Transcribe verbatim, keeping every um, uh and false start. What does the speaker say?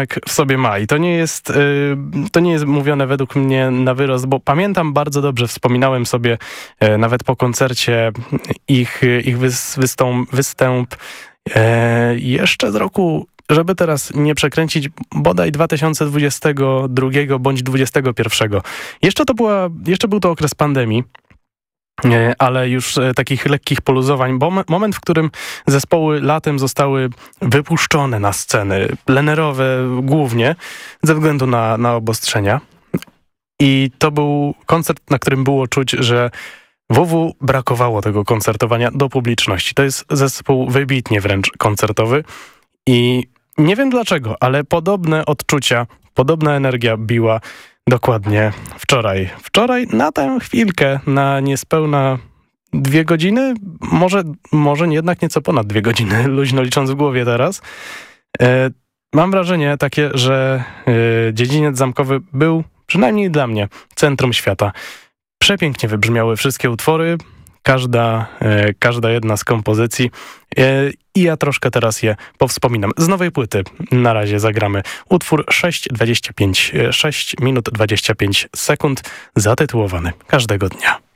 w sobie ma. I to nie jest, y, to nie jest mówione według mnie na wyrost, bo pamiętam bardzo dobrze, wspominałem sobie y, nawet po koncercie ich, ich wys, wystąp, występ y, jeszcze z roku, żeby teraz nie przekręcić, bodaj dwa tysiące dwudziestego drugiego bądź dwudziestego pierwszego. Jeszcze to była, jeszcze był to okres pandemii, ale już takich lekkich poluzowań, bo moment, w którym zespoły latem zostały wypuszczone na sceny, plenerowe głównie, ze względu na, na obostrzenia. I to był koncert, na którym było czuć, że W W brakowało tego koncertowania do publiczności. To jest zespół wybitnie wręcz koncertowy i nie wiem dlaczego, ale podobne odczucia, podobna energia biła dokładnie wczoraj. Wczoraj na tę chwilkę, na niespełna dwie godziny, może, może jednak nieco ponad dwie godziny, luźno licząc w głowie teraz. E, mam wrażenie takie, że e, Dziedziniec Zamkowy był, przynajmniej dla mnie, centrum świata. Przepięknie wybrzmiały wszystkie utwory, każda, e, każda jedna z kompozycji e, i ja troszkę teraz je powspominam. Z nowej płyty na razie zagramy utwór sześć dwadzieścia pięć, sześć minut dwadzieścia pięć sekund, zatytułowany Każdego dnia.